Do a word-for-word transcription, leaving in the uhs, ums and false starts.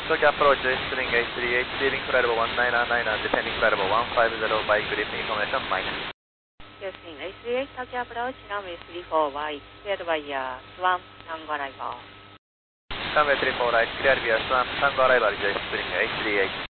Tokyo approach, string eight three eight, leaving flight level one nine nine and descending flight level one five zero by grid information minus. Houston eight three eight, Tokyo approach, runway three four right, cleared by uh, Swan, Tango arrival. Runway three four right, cleared via Swan, Tango arrival, string eight three eight.